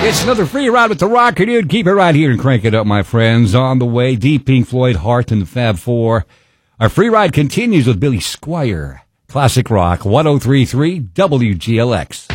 It's another free ride with the Rocker Dude. Keep it right here and crank it up, my friends. On the way, Deep Pink Floyd, Heart, and the Fab Four. Our free ride continues with Billy Squier. Classic Rock, 103.3 WGLX.